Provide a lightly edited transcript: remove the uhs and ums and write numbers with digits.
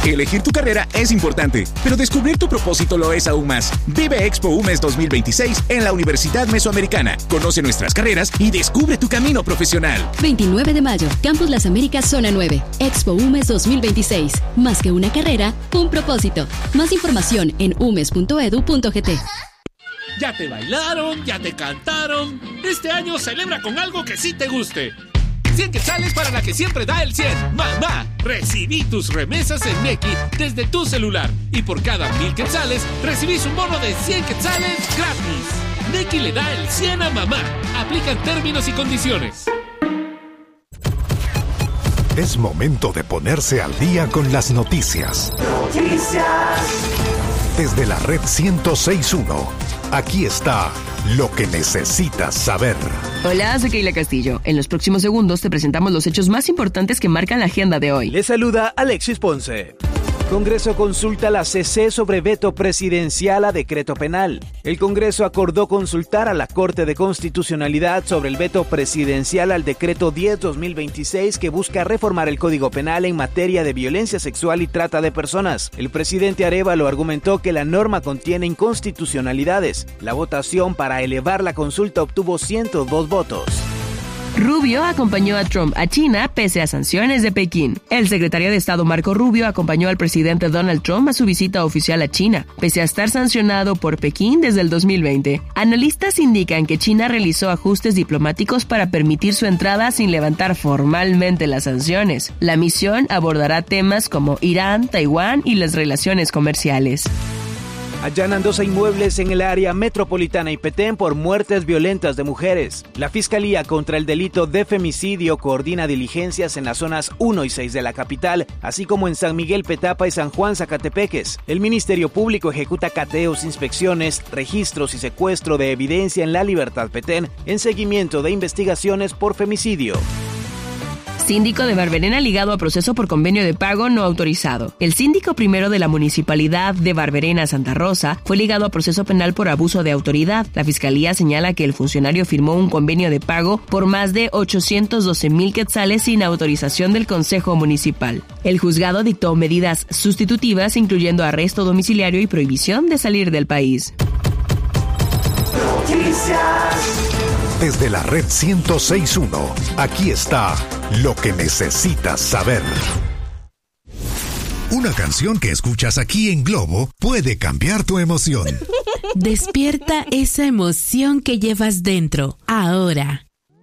Elegir tu carrera es importante, pero descubrir tu propósito lo es aún más. Vive Expo UMES 2026 en la Universidad Mesoamericana. Conoce nuestras carreras y descubre tu camino profesional. 29 de mayo, Campus Las Américas, Zona 9. Expo UMES 2026. Más que una carrera, un propósito. Más información en umes.edu.gt. Ya te bailaron, ya te cantaron. Este año celebra con algo que sí te guste. 100 quetzales para la que siempre da el 100. Mamá, recibí tus remesas en Nequi desde tu celular. Y por cada 1000 quetzales, recibís un bono de 100 quetzales gratis. Nequi le da el 100 a mamá. Aplican términos y condiciones. Es momento de ponerse al día con las noticias. Desde la red 106.1, aquí está lo que necesitas saber. Hola, soy Keila Castillo. En los próximos segundos te presentamos los hechos más importantes que marcan la agenda de hoy. Les saluda Alexis Ponce. Congreso consulta la CC sobre veto presidencial a decreto penal. El Congreso acordó consultar a la Corte de Constitucionalidad sobre el veto presidencial al decreto 10/2026 que busca reformar el Código Penal en materia de violencia sexual y trata de personas. El presidente Arévalo argumentó que la norma contiene inconstitucionalidades. La votación para elevar la consulta obtuvo 102 votos. Rubio acompañó a Trump a China pese a sanciones de Pekín. El secretario de Estado Marco Rubio acompañó al presidente Donald Trump a su visita oficial a China, pese a estar sancionado por Pekín desde el 2020. Analistas indican que China realizó ajustes diplomáticos para permitir su entrada sin levantar formalmente las sanciones. La misión abordará temas como Irán, Taiwán y las relaciones comerciales. Allanan 2 inmuebles en el área metropolitana y Petén por muertes violentas de mujeres. La Fiscalía contra el delito de femicidio coordina diligencias en las zonas 1 y 6 de la capital, así como en San Miguel Petapa y San Juan Zacatepeques. El Ministerio Público ejecuta cateos, inspecciones, registros y secuestro de evidencia en La Libertad Petén en seguimiento de investigaciones por femicidio. Síndico de Barberena ligado a proceso por convenio de pago no autorizado. El síndico primero de la Municipalidad de Barberena, Santa Rosa, fue ligado a proceso penal por abuso de autoridad. La Fiscalía señala que el funcionario firmó un convenio de pago por más de 812,000 quetzales sin autorización del Consejo Municipal. El juzgado dictó medidas sustitutivas, incluyendo arresto domiciliario y prohibición de salir del país. Desde la red 106.1, aquí está lo que necesitas saber. Una canción que escuchas aquí en Globo puede cambiar tu emoción. Despierta esa emoción que llevas dentro, ahora.